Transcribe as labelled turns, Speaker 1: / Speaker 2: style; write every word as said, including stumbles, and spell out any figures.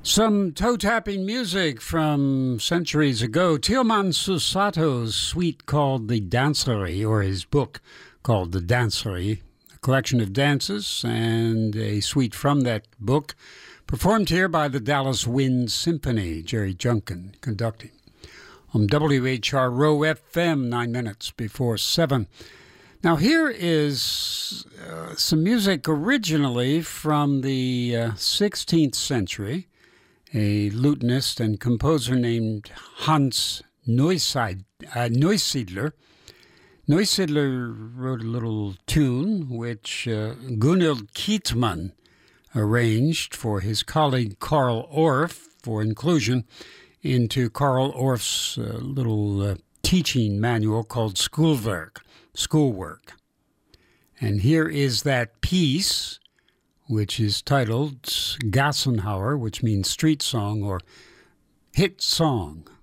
Speaker 1: Some toe-tapping music from centuries ago. Tilman Susato's suite called The Dancery, or his book called The Dancery, a collection of dances and a suite from that book, performed here by the Dallas Wind Symphony, Jerry Junkin conducting. On W H R Row F M, nine minutes before seven. Now here is uh, some music originally from the uh, sixteenth century. A lutenist and composer named Hans Neusied, uh, Neusiedler. Neusiedler wrote a little tune which uh, Gunhild Kietmann arranged for his colleague Carl Orff for inclusion into Carl Orff's uh, little uh, teaching manual called Schoolwerk, Schoolwork. And here is that piece, which is titled Gassenhauer, which means street song or hit song.